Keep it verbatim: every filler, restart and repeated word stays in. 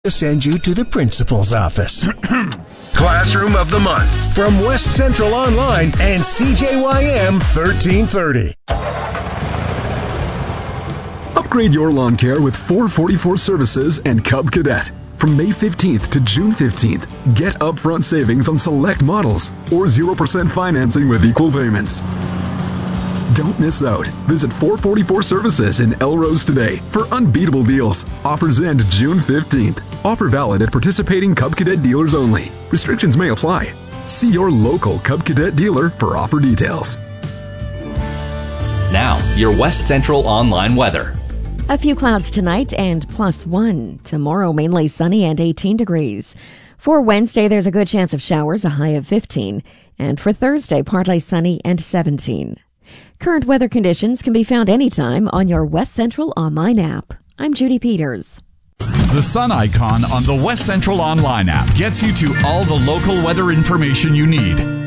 to send you to the principal's office. Classroom of the Month from West Central Online and C J Y M thirteen thirty. Upgrade your lawn care with four forty-four Services and Cub Cadet. From May fifteenth to June fifteenth, get upfront savings on select models or zero percent financing with equal payments. Don't miss out. Visit four forty-four Services in Elrose today for unbeatable deals. Offers end June fifteenth. Offer valid at participating Cub Cadet dealers only. Restrictions may apply. See your local Cub Cadet dealer for offer details. Now, your West Central Online weather. A few clouds tonight and plus one. Tomorrow, mainly sunny and eighteen degrees. For Wednesday, there's a good chance of showers, a high of fifteen. And for Thursday, partly sunny and seventeen. Current weather conditions can be found anytime on your West Central Online app. I'm Judy Peters. The sun icon on the West Central Online app gets you to all the local weather information you need.